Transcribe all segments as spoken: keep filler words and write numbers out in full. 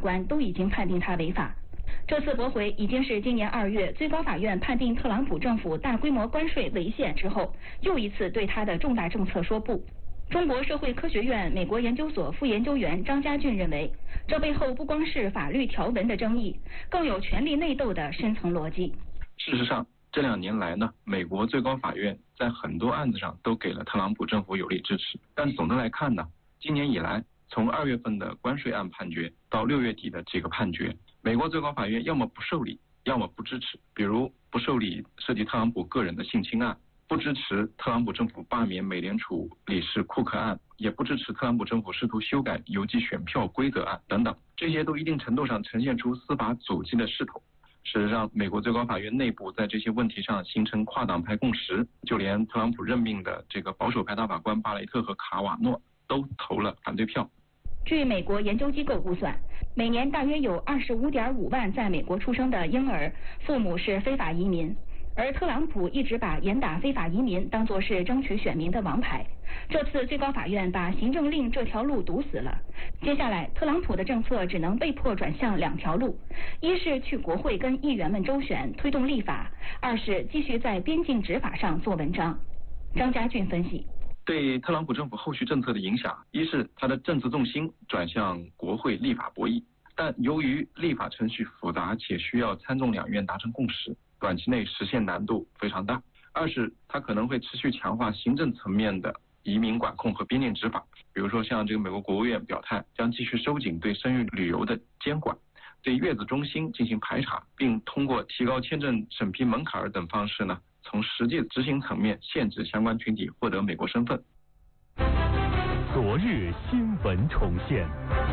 官都已经判定他违法。这次驳回已经是今年二月最高法院判定特朗普政府大规模关税违宪之后，又一次对他的重大政策说不。中国社会科学院美国研究所副研究员张家俊认为，这背后不光是法律条文的争议，更有权力内斗的深层逻辑。 事实上，这两年来呢，美国最高法院在很多案子上都给了特朗普政府有力支持。但总的来看呢，今年以来，从二月份的关税案判决到六月底的这个判决，美国最高法院要么不受理，要么不支持。比如不受理涉及特朗普个人的性侵案，不支持特朗普政府罢免美联储理事库克案，也不支持特朗普政府试图修改邮寄选票规则案等等，这些都一定程度上呈现出司法阻击的势头。事实上，美国最高法院内部在这些问题上形成跨党派共识，就连特朗普任命的这个保守派大法官巴雷特和卡瓦诺都投了反对票。 据美国研究机构估算，每年大约有二十五点五万在美国出生的婴儿父母是非法移民。而特朗普一直把严打非法移民当作是争取选民的王牌，这次最高法院把行政令这条路堵死了。接下来，特朗普的政策只能被迫转向两条路：一是去国会跟议员们周旋推动立法，二是继续在边境执法上做文章。张家俊分析， 对特朗普政府后续政策的影响，一是他的政策重心转向国会立法博弈，但由于立法程序复杂且需要参众两院达成共识，短期内实现难度非常大。二是它可能会持续强化行政层面的移民管控和边境执法，比如说像这个美国国务院表态将继续收紧对生育旅游的监管，对月子中心进行排查，并通过提高签证审批门槛等方式呢，从实际执行层面限制相关群体获得美国身份。 昨日新闻重现，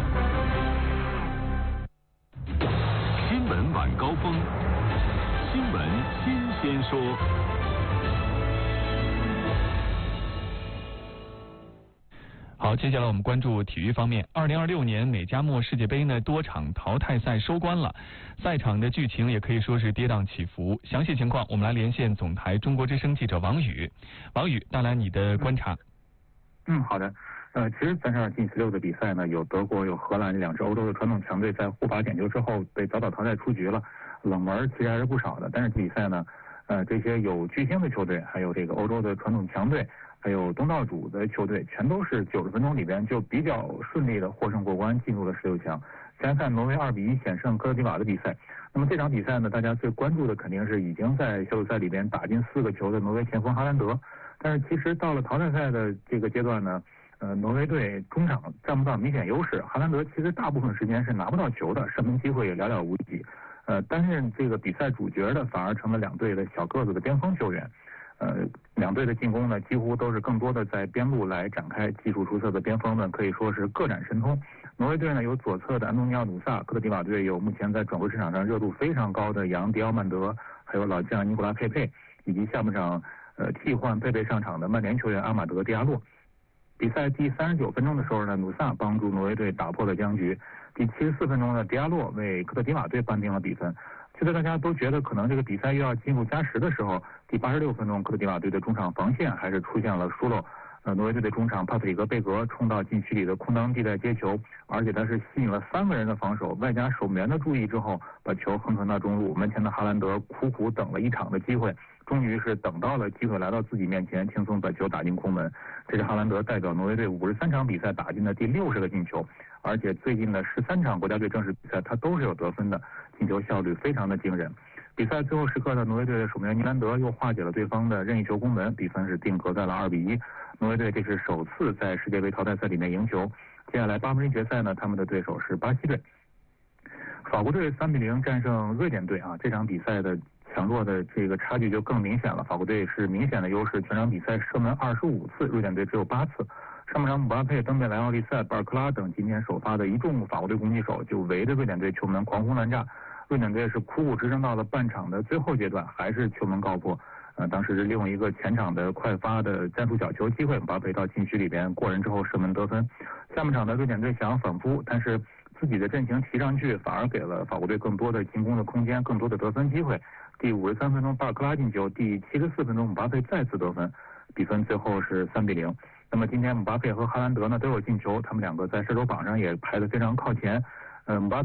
新闻晚高峰。新闻新鲜说。 好，接下来我们关注体育方面。二零二六年美加墨世界杯呢，多场淘汰赛收官了，赛场的剧情也可以说是跌宕起伏。详细情况，我们来连线总台中国之声记者王宇。王宇，带来你的观察。 嗯，好的。呃，其实三十二进十六的比赛呢，有德国有荷兰两支欧洲的传统强队在互罚点球之后被早早淘汰出局了，冷门其实还是不少的。但是比赛呢，呃，这些有巨星的球队，还有这个欧洲的传统强队，还有东道主的球队，全都是九十分钟里边就比较顺利的获胜过关，进入了十六强。先看挪威二比一险胜科特迪瓦的比赛。那么这场比赛呢，大家最关注的肯定是已经在小组赛里边打进四个球的挪威前锋哈兰德。但是其实到了淘汰赛的这个阶段呢，呃，挪威队中场占不到明显优势，哈兰德其实大部分时间是拿不到球的，射门机会也寥寥无几。呃，担任这个比赛主角的反而成了两队的小个子的边锋球员。呃，两队的进攻呢，几乎都是更多的在边路来展开，技术出色的边锋们可以说是各展神通。挪威队呢有左侧的安东尼奥努萨，科特迪瓦队有目前在转会市场上热度非常高的扬迪奥曼德，还有老将尼古拉佩佩，以及下半场呃替换佩佩上场的曼联球员阿马德迪亚洛。比赛第三十九分钟的时候呢，努萨帮助挪威队打破了僵局。第七十四分钟呢，迪亚洛为科特迪瓦队扳平了比分。就在大家都觉得可能这个比赛又要进入加时的时候，第八十六分钟，科特迪瓦队的中场防线还是出现了疏漏。呃，挪威队的中场帕特里格贝格冲到禁区里的空当地带接球，而且他是吸引了三个人的防守，外加守门员的注意之后，把球横传到中路。门前的哈兰德苦苦等了一场的机会，终于是等到了机会来到自己面前，轻松把球打进空门。这是哈兰德代表挪威队五十三场比赛打进的第六十个进球，而且最近的十三场国家队正式比赛他都是有得分的，进球效率非常的惊人。比赛最后时刻的挪威队的守门员尼兰德又化解了对方的任意球攻门，比分是定格在了二比一。挪威队这是首次在世界杯淘汰赛里面赢球。接下来八分之一决赛呢，他们的对手是巴西队。法国队三比零战胜瑞典队啊，这场比赛的强弱的这个差距就更明显了。法国队是明显的优势，全场比赛射门二十五次，瑞典队只有八次。上半场姆巴佩、登贝莱、奥利塞、巴尔克拉等今天首发的一众法国队攻击手就围着瑞典队球门狂轰滥炸。瑞典队是苦苦支撑到了半场的最后阶段，还是球门告破。呃，当时是利用一个前场的快发的战术角球机会，姆巴佩到禁区里边过人之后射门得分。下半场的瑞典队想要反扑，但是自己的阵型提上去，反而给了法国队更多的进攻的空间，更多的得分机会。第五十三分钟巴尔克拉进球，第七十四分钟姆巴佩再次得分，比分最后是三比零。那么今天姆巴佩和哈兰德呢都有进球，他们两个在射手榜上也排得非常靠前。呃，姆巴